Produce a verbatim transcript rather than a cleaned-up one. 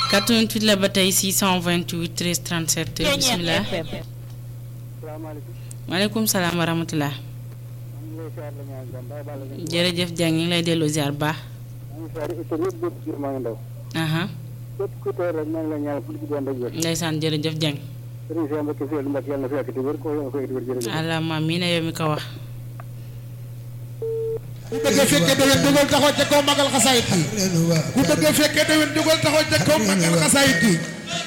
quatre-vingt-huit la ba tey six cent vingt-huit treize trente-sept bismillah. maaleykum salaam wa rahmatulah. jërëjëf Dieng ñu ngi lay delloo ziar bu baax. aha ndeysaan jërëjëf Dieng. allahumma amiin yow mi ko wax. ku bëgg a fekkee déwén dugal taxaw ca kaw magal xasaayit gi ku bëgg a fekkee déwén dugal taxaw ca kaw magal xasaayit gi